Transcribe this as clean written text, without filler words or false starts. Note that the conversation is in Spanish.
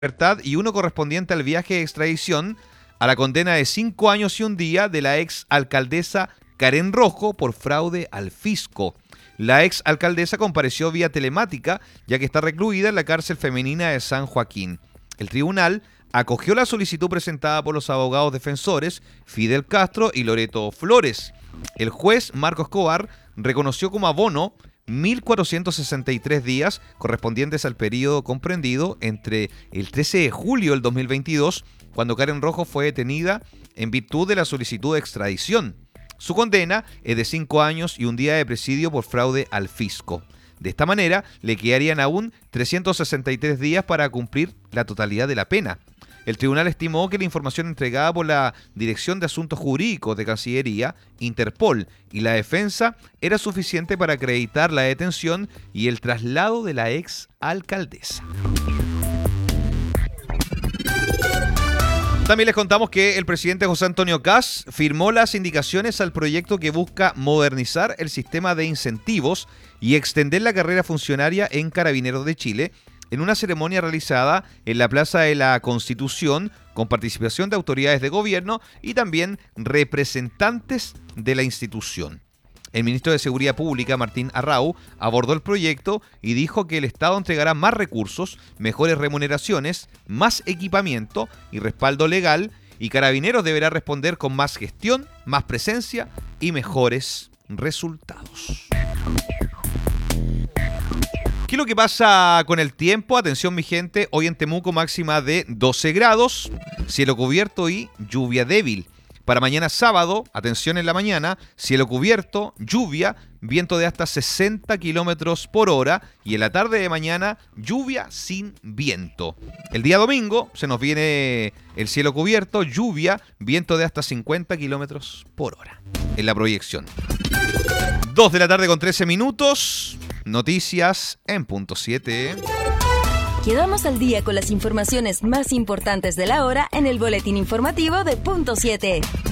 libertad y uno correspondiente al viaje de extradición a la condena de 5 años y un día de la ex alcaldesa Karen Rojo por fraude al fisco. La ex alcaldesa compareció vía telemática, ya que está recluida en la cárcel femenina de San Joaquín. El tribunal acogió la solicitud presentada por los abogados defensores Fidel Castro y Loreto Flores. El juez Marco Escobar reconoció como abono 1.463 días correspondientes al periodo comprendido entre el 13 de julio del 2022, cuando Karen Rojo fue detenida en virtud de la solicitud de extradición. Su condena es de 5 años y un día de presidio por fraude al fisco. De esta manera, le quedarían aún 363 días para cumplir la totalidad de la pena. El tribunal estimó que la información entregada por la Dirección de Asuntos Jurídicos de Cancillería, Interpol y la defensa era suficiente para acreditar la detención y el traslado de la ex alcaldesa. También les contamos que el presidente José Antonio Kast firmó las indicaciones al proyecto que busca modernizar el sistema de incentivos y extender la carrera funcionaria en Carabineros de Chile, en una ceremonia realizada en la Plaza de la Constitución con participación de autoridades de gobierno y también representantes de la institución. El ministro de Seguridad Pública, Martín Arrau, abordó el proyecto y dijo que el Estado entregará más recursos, mejores remuneraciones, más equipamiento y respaldo legal, y Carabineros deberá responder con más gestión, más presencia y mejores resultados. ¿Qué es lo que pasa con el tiempo? Atención mi gente, hoy en Temuco máxima de 12 grados, cielo cubierto y lluvia débil. Para mañana sábado, atención en la mañana, cielo cubierto, lluvia, viento de hasta 60 kilómetros por hora y en la tarde de mañana lluvia sin viento. El día domingo se nos viene el cielo cubierto, lluvia, viento de hasta 50 kilómetros por hora en la proyección. 2 de la tarde con 13 minutos. Noticias en punto 7. Quedamos al día con las informaciones más importantes de la hora en el boletín informativo de punto 7.